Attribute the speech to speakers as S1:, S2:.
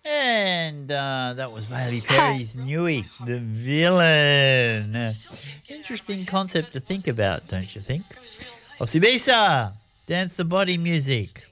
S1: And that was Halle Berry's Newey, the villain. Interesting concept to think about, don't you think? Osibisa, dance the body music.